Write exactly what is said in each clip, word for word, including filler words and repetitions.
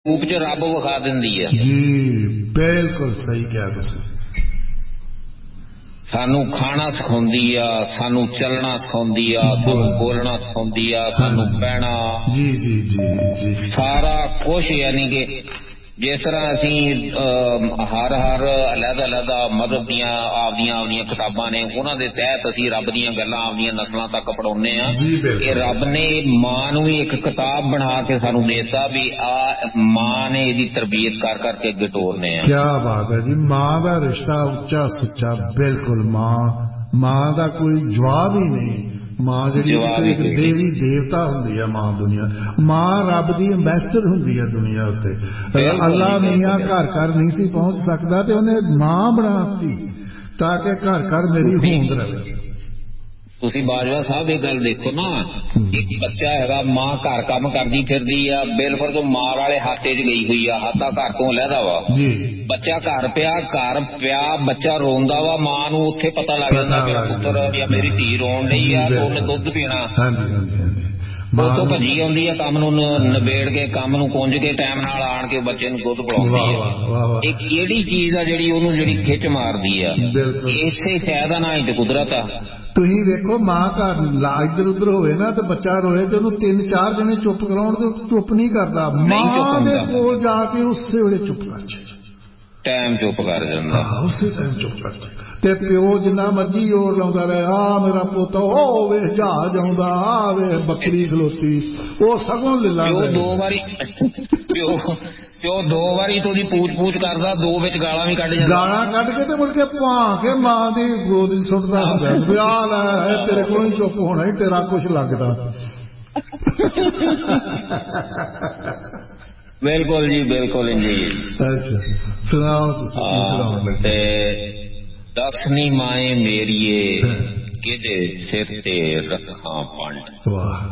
रूप च रब विखा दिंदी है जी बिल्कुल सही कहा तुसीं सानू खाना सिखाउंदी आ सानू चलना सिखाउंदी आ सानू बोलना सिखाउंदी आ सानू बहना जी जी जी जी सारा कुछ यानी कि जिस तरह असी हर हर अलग अलग मजहब दियां आपदियां आपदियां किताबां ने उन्हां दे तहत असी रब दियां गल्लां आपदियां नस्लां तक पढ़ाउने आ कि रब ने मां नूं भी एक किताब बना के सानू देता भी आ मां ने इहदी तरबियत कर करके अगे टोरने आ। क्या बात है जी मां दा रिश्ता उच्चा सुच्चा बिल्कुल मां मां दा कोई जवाब ही नहीं मां जी एक देवी देवता हुंदी है मां दुनिया मां रब दी अंबैसडर हुंदी है दुनिया उत्ते अल्लाह मियां घर घर नहीं सी पहुंच सकदा ते उन्हें मां बनाती ताकि घर घर मेरी होंद रहे। तुसी बाजवा साहब ये गल देखो ना एक बच्चा है मां घर काम करदी फिरदी आ बिल्कुल तो मां वाले हाथे च गई हुई आ हाथा घर तो लहदा वा बच्चा घर पिया घर पिया बच्चा रोंदा वा मां नूं उत्थे पता लग जांदा मेरा पुत्तर या मेरी धी रोन लई आ तो उन्हें दुध पीना उतो भजी आउंदी है काम नूं नबेड़ के काम नूं कुंज के टाइम नाल आण के बच्चे नूं दुध पिलाउंदी है एक किहड़ी चीज आ जिहड़ी ओनूं जिहड़ी खिच मारदी आ इसे शायद ना ही ते कुदरत आ। तुसीं वेखो मां घर इधर उधर होवे ना तो बच्चा रोए तो उन्हें तीन चार जने चुप कराउण तो चुप नहीं करता मां दे कोल जाके उसे वेले चुप कर टाइम चुप कर जांदा उसे टाइम चुप कर ते प्यो जिन्ना मर्जी जोर लाउंदा रहे आ मेरा पुत्त ओ वे जहाज आउंदा आ वे बकरी खलोती ओ सगों लीला दो बारी प्यो प्यो दो बारी तो दी पूछ पूछ करदा दो विच गालां भी कढ जांदा गालां कढ के ते मुड़ के भां के मां दी गोद च सुੱਟਦਾ ਹੁੰਦਾ भी आ ले तेरे कोल ही चुप होना ही तेरा कुछ लगदा। बिल्कुल जी बिल्कुल जी। अच्छा सुनाओ सुनाओ ते दसनी माए मेरिए किदे सिर ते रखां पंड वाह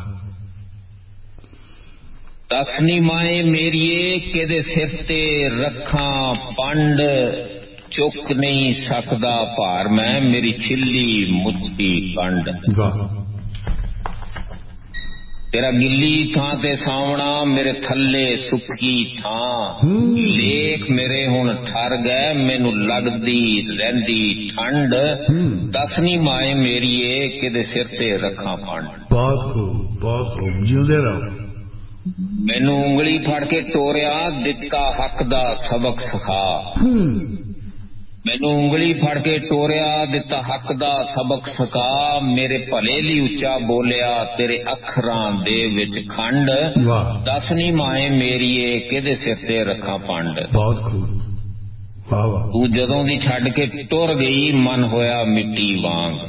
दसनी माए मेरिए किदे सिर ते रखां पंड चुक नहीं सकदा भार मैं मेरी छिल्ली मुट्ठी कंड तेरा गिल्ली थां ते सावणा मेरे थल्ले सुक्की थां लेख मेरे हुण ठर गए मैनू लगदी रहिंदी ठंड दसनी माए मेरिए किदे सिर ते रखां पंड। बहुत खूब बहुत खूब जिउंदे रहो। मैनू उंगली फड़ के टोरिया दिता हक दा सबक सिखा मैनू उंगली फड़ के टोरिया दिता हक दा सबक सिखा मेरे भले लई उच्चा बोलिया तेरे अखरां दे विच खंड दसनी माए मेरिए किहदे सिर ते रखां पंड। बहुत खूब वाह वाह तू जदों दी छड्ड के टुर गई मन होया मिट्टी वांग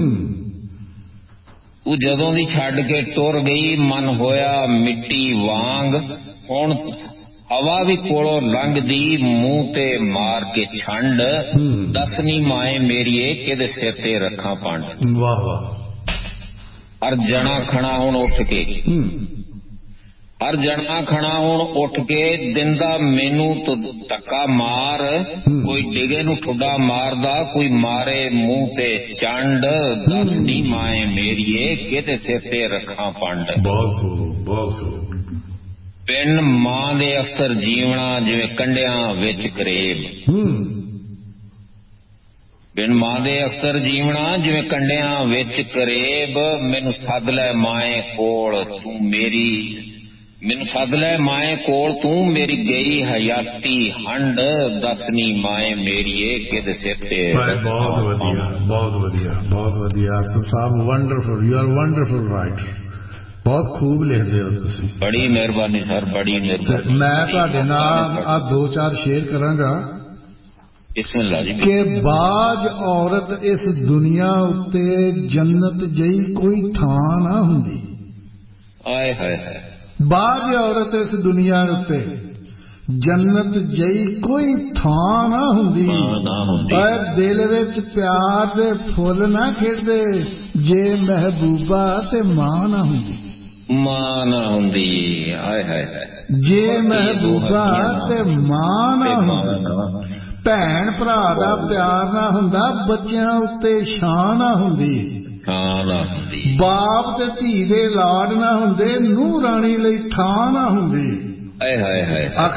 तू जदों दी छड्ड के टुर गई मन होया मिट्टी वांग हुण हवा भी कोलों लंघदी मूंह ते मार के छंड दसनी माए मेरिए किहदे सिर ते रखां पंड। वाह वाह हर जना खड़ा हुण उठ के हर जना खड़ा हुण उठ के दिंदा मैनू तो धक्का मार कोई डिगे नू ठुड्डा मारदा कोई मारे मूंह ते चंड दसनी माए मेरिए किहदे सिर ते रखां पंड। बहुत खूब बहुत खूब पिंड मां दे अफसर जीवना जिवें कंडियां विच करेब पिंड मां दे अफसर जीवना जिवें कंडियां विच करेब मैनू सद लै माए कोल तू मेरी मैनू सद लै माए कोल तू मेरी गई हयाती हंड दसनी माए मेरिए किहदे सिर ते। बहुत वधिया बहुत वधिया बहुत वधिया तो साहब wonderful you are wonderful writer बहुत खूब लिखते हो तुसी। बड़ी मेहरबानी सर बड़ी मेहरबानी। मैं तुहाडे नाल आ दो चार शेर करांगा कि बाज औरत इस दुनिया उत्ते जन्नत जई कोई थां ना हुंदी। आए हाय बाज औरत इस दुनिया उत्ते जन्नत जई कोई थां ना हुंदी पर दिल विच प्यार दे फुल ना खिड़दे जे महबूबा ते मां ना हुंदी मां ना हुंदी आए हाय जे महबूबा ते मां ना हुंदी भैन भरा दा प्यार ना हुंदा बच्चियां उत्ते शान ना हुंदी बाप ते धी दे लाड ना हुंदे नूंह राणी लई थां ना हुंदी।